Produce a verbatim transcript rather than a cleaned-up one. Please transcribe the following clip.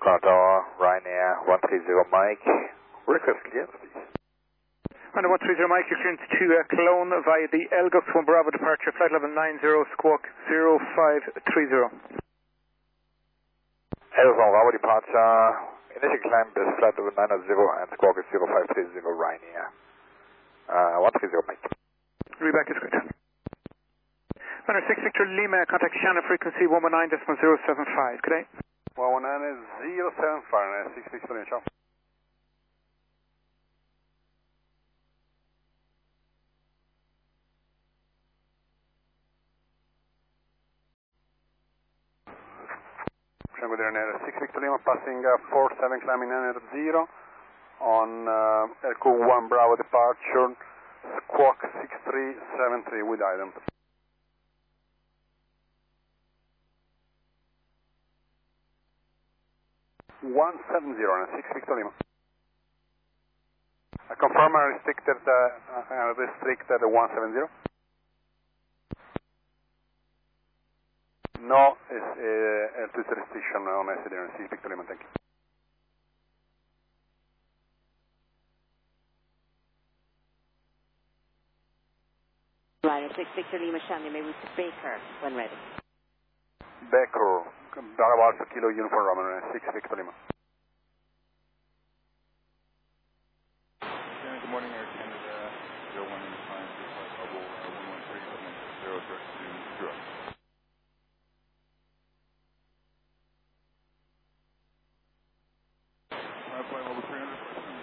Tower, Ryanair, one three zero Mike. Request clearance, please. Under one three zero Mike, you're clearance to uh, Cologne via the Elgus one Bravo departure, flight level nine zero, squawk zero five three zero. Elgus one Bravo departure, initial climb is flight level nine zero and squawk is zero five three zero Ryanair. Uh, one three zero Mike. Reback is good. Under six Victor Lima, contact Shannon frequency one one nine point zero seven five. Good day. one one nine zero seven five, six Victor Lima, ciao. Triangle Ryanair six Victor Lima, passing uh, four seven, climbing nine zero on uh, Elco one Bravo departure, squawk six three seven three with ident. one seven zero and six Victor Lima. I confirm I restricted, uh, I restricted one seven zero. No is, uh, altitude restriction on S D and six Victor Lima, thank you. Ryanair six Victor Lima, Shanley, may we to Baker when ready. Baker, Bravo Alpha Kilo Uniform Roman, six Victor Lima. Good morning, Air Canada, zero one in time, bubble one one three, zero direct to zero. Flight level three hundred.